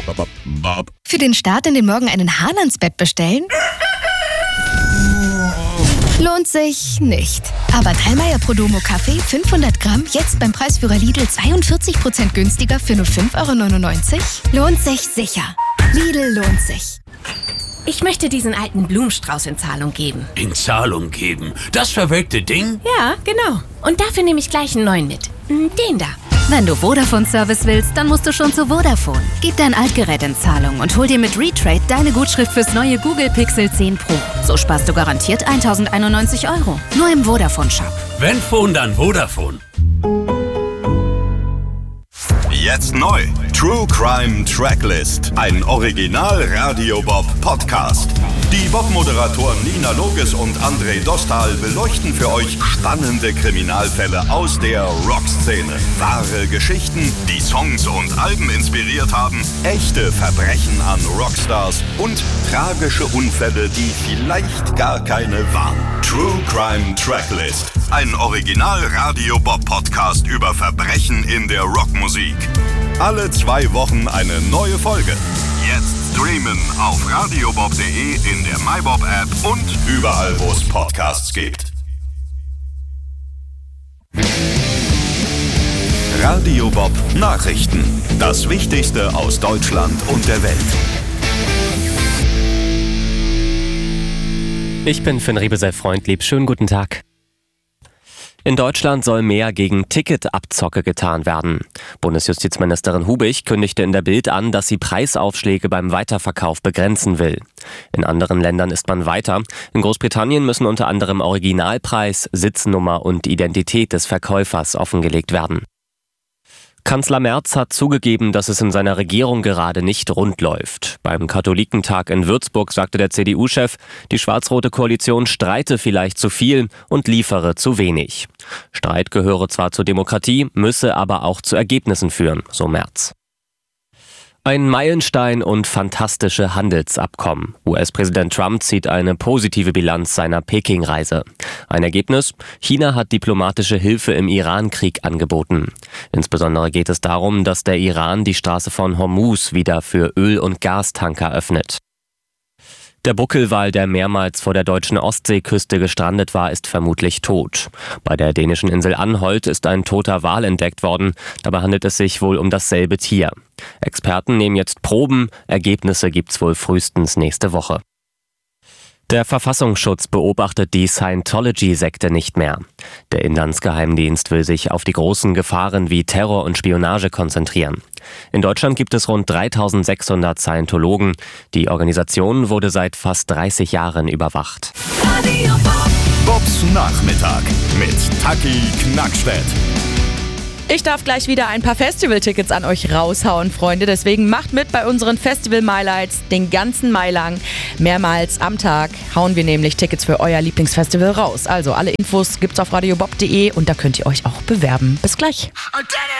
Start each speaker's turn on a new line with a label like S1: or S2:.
S1: Für den Start in den Morgen einen Hahn ans Bett bestellen? Lohnt sich nicht. Aber Dallmayr Prodomo Kaffee 500 Gramm jetzt beim Preisführer Lidl 42% günstiger für nur 5,99 €? Lohnt sich sicher. Lidl lohnt sich.
S2: Ich möchte diesen alten Blumenstrauß in Zahlung geben.
S3: In Zahlung geben? Das verwelkte Ding?
S2: Ja, genau. Und dafür nehme ich gleich einen neuen mit. Den da.
S4: Wenn du Vodafone-Service willst, dann musst du schon zu Vodafone. Gib dein Altgerät in Zahlung und hol dir mit Retrade deine Gutschrift fürs neue Google Pixel 10 Pro. So sparst du garantiert 1.091 €. Nur im Vodafone-Shop.
S3: Wenn Phone, dann Vodafone.
S5: Jetzt neu. True Crime Tracklist. Ein Original Radio Bob Podcast. Die Bob-Moderatoren Nina Loges und André Dostal beleuchten für euch spannende Kriminalfälle aus der Rockszene. Wahre Geschichten, die Songs und Alben inspiriert haben, echte Verbrechen an Rockstars und tragische Unfälle, die vielleicht gar keine waren. True Crime Tracklist. Ein Original Radio Bob Podcast über Verbrechen in der Rockmusik. Alle 2 Wochen eine neue Folge. Jetzt streamen auf radiobob.de, in der MyBob-App und überall, wo es Podcasts gibt. Radio Bob Nachrichten. Das Wichtigste aus Deutschland und der Welt.
S6: Ich bin Finn Riebesell-Freundlieb. Schönen guten Tag. In Deutschland soll mehr gegen Ticketabzocke getan werden. Bundesjustizministerin Hubig kündigte in der Bild an, dass sie Preisaufschläge beim Weiterverkauf begrenzen will. In anderen Ländern ist man weiter. In Großbritannien müssen unter anderem Originalpreis, Sitznummer und Identität des Verkäufers offengelegt werden. Kanzler Merz hat zugegeben, dass es in seiner Regierung gerade nicht rund läuft. Beim Katholikentag in Würzburg sagte der CDU-Chef, die schwarz-rote Koalition streite vielleicht zu viel und liefere zu wenig. Streit gehöre zwar zur Demokratie, müsse aber auch zu Ergebnissen führen, so Merz. Ein Meilenstein und fantastische Handelsabkommen. US-Präsident Trump zieht eine positive Bilanz seiner Peking-Reise. Ein Ergebnis? China hat diplomatische Hilfe im Iran-Krieg angeboten. Insbesondere geht es darum, dass der Iran die Straße von Hormuz wieder für Öl- und Gastanker öffnet. Der Buckelwal, der mehrmals vor der deutschen Ostseeküste gestrandet war, ist vermutlich tot. Bei der dänischen Insel Anholt ist ein toter Wal entdeckt worden. Dabei handelt es sich wohl um dasselbe Tier. Experten nehmen jetzt Proben. Ergebnisse gibt's wohl frühestens nächste Woche. Der Verfassungsschutz beobachtet die Scientology-Sekte nicht mehr. Der Inlandsgeheimdienst will sich auf die großen Gefahren wie Terror und Spionage konzentrieren. In Deutschland gibt es rund 3.600 Scientologen. Die Organisation wurde seit fast 30 Jahren überwacht.
S5: Bobs Nachmittag mit Taki Knackstedt.
S7: Ich darf gleich wieder ein paar Festivaltickets an euch raushauen, Freunde. Deswegen macht mit bei unseren Festival-Mailights den ganzen Mai lang. Mehrmals am Tag hauen wir nämlich Tickets für euer Lieblingsfestival raus. Also alle Infos gibt's auf radiobob.de und da könnt ihr euch auch bewerben. Bis gleich.